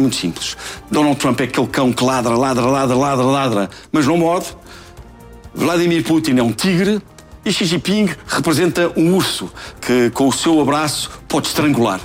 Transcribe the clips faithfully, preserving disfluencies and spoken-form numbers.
muito simples. Donald Trump é aquele cão que ladra, ladra, ladra, ladra, ladra, mas não morde. Vladimir Putin é um tigre. E Xi Jinping representa um urso que, com o seu abraço, pode estrangular.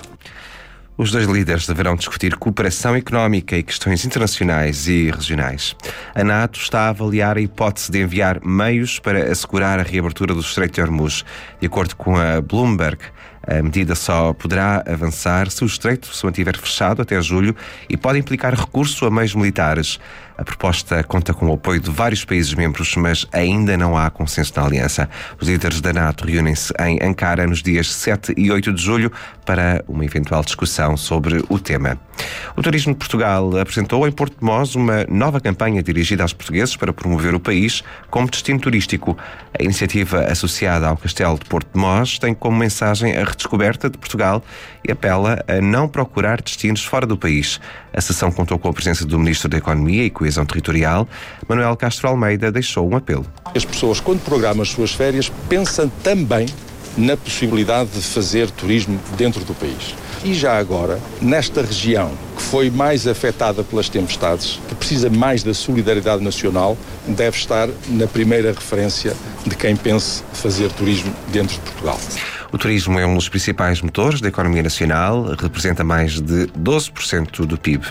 Os dois líderes deverão discutir cooperação económica e questões internacionais e regionais. A NATO está a avaliar a hipótese de enviar meios para assegurar a reabertura do Estreito de Hormuz. De acordo com a Bloomberg, a medida só poderá avançar se o estreito se mantiver fechado até julho e pode implicar recurso a meios militares. A proposta conta com o apoio de vários países membros, mas ainda não há consenso na aliança. Os líderes da NATO reúnem-se em Ankara nos dias sete e oito de julho para uma eventual discussão sobre o tema. O Turismo de Portugal apresentou em Porto de Mós uma nova campanha dirigida aos portugueses para promover o país como destino turístico. A iniciativa associada ao Castelo de Porto de Mós tem como mensagem a redescoberta de Portugal e apela a não procurar destinos fora do país. A sessão contou com a presença do Ministro da Economia e Coesão Territorial. Manuel Castro Almeida deixou um apelo. As pessoas, quando programam as suas férias, pensam também na possibilidade de fazer turismo dentro do país. E já agora, nesta região que foi mais afetada pelas tempestades, que precisa mais da solidariedade nacional, deve estar na primeira referência de quem pense fazer turismo dentro de Portugal. O turismo é um dos principais motores da economia nacional, representa mais de doze por cento do P I B.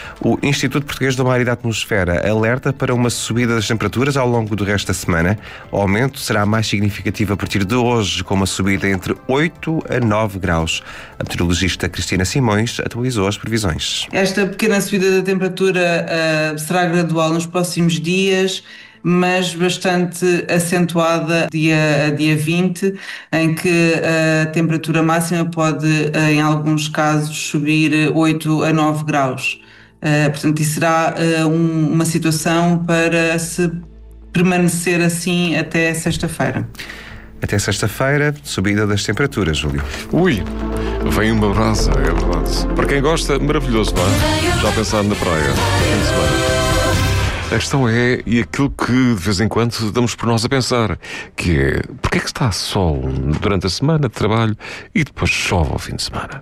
O Instituto Português do Mar e da Atmosfera alerta para uma subida das temperaturas ao longo do resto da semana. O aumento será mais significativo a partir de hoje, com uma subida entre oito a nove graus. A meteorologista Cristina Simões atualizou as previsões. Esta pequena subida da temperatura uh, será gradual nos próximos dias, mas bastante acentuada dia a dia vinte, em que a temperatura máxima pode, em alguns casos, subir oito a nove graus. Uh, portanto, isso será uh, um, uma situação para se permanecer assim até sexta-feira. Até sexta-feira, subida das temperaturas, Júlio. Ui, vem uma brasa, é verdade. Para quem gosta, maravilhoso, não é? Já pensado na praia, fim de semana. A questão é, e aquilo que de vez em quando damos por nós a pensar, que é, porque é que está sol durante a semana de trabalho e depois chove ao fim de semana?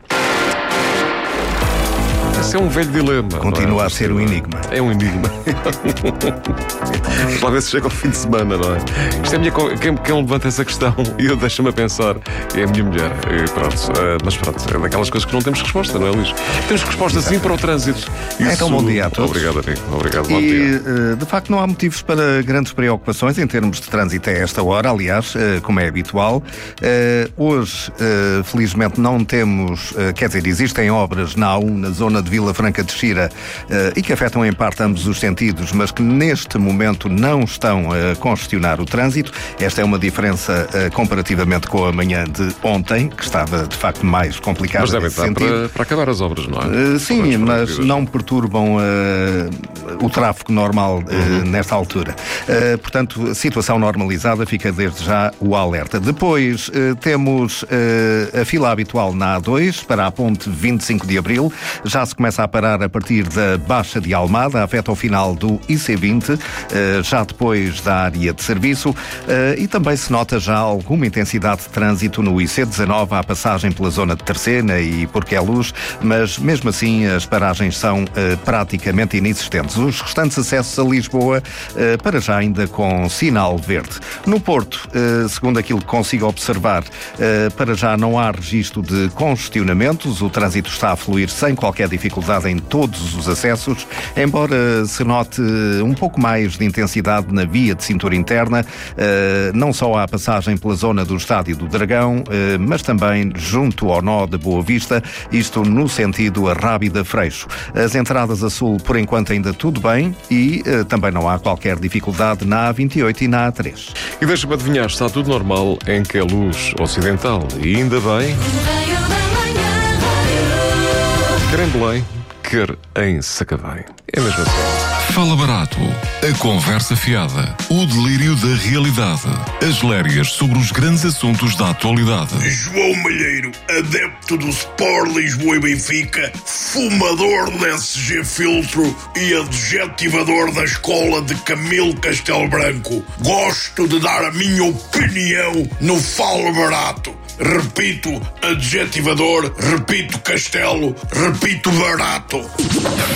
Esse é um velho dilema. Continua é? a ser um enigma. É um enigma. Vamos lá ver se chega ao fim de semana, não é? Isto é a minha. Quem, quem levanta essa questão e eu deixo-me a pensar é a minha mulher. E pronto. Uh, mas pronto, é daquelas coisas que não temos resposta, não é, Luís? Temos resposta sim para o trânsito. Isso... Então, bom dia a todos. Obrigado, amigo. Obrigado, bom e, dia. Uh, de facto, não há motivos para grandes preocupações em termos de trânsito a esta hora, aliás, uh, como é habitual. Uh, hoje, uh, felizmente, não temos. Uh, quer dizer, existem obras na A um, na zona de Vila Franca de Xira, uh, e que afetam em parte ambos os sentidos, mas que neste momento não estão a congestionar o trânsito. Esta é uma diferença uh, comparativamente com a manhã de ontem, que estava de facto mais complicada. Mas devem estar para, para acabar as obras, não é? Uh, sim, mas não perturbam uh, o tráfego normal uh, uhum. nesta altura. Uh, portanto, situação normalizada, fica desde já o alerta. Depois uh, temos uh, a fila habitual na A dois para a ponte vinte e cinco de Abril. Já se começa a parar a partir da Baixa de Almada, afeta o final do I C vinte, uh, já depois da área de serviço, uh, e também se nota já alguma intensidade de trânsito no I C dezanove à passagem pela zona de Terceira e Porque é Luz, mas mesmo assim as paragens são uh, praticamente inexistentes. Os restantes acessos a Lisboa, uh, para já ainda com sinal verde. No Porto, uh, segundo aquilo que consigo observar, uh, para já não há registro de congestionamentos, o trânsito está a fluir sem qualquer dificuldade em todos os acessos, embora se note um pouco mais de intensidade na via de cintura interna, não só à passagem pela zona do Estádio do Dragão, mas também junto ao nó de Boa Vista, isto no sentido Arrábida-Freixo. As entradas a sul, por enquanto, ainda tudo bem e também não há qualquer dificuldade na A vinte e oito e na A três. E deixa-me adivinhar, está tudo normal em que é luz ocidental e ainda bem... Quer em Belém, quer em Sacavém. É mesmo assim. Fala Barato. A conversa fiada. O delírio da realidade. As lérias sobre os grandes assuntos da atualidade. João Malheiro, adepto do Sport Lisboa e Benfica, fumador do S G Filtro e adjetivador da escola de Camilo Castelo Branco. Gosto de dar a minha opinião no Fala Barato. Repito, adjetivador, repito castelo, repito barato.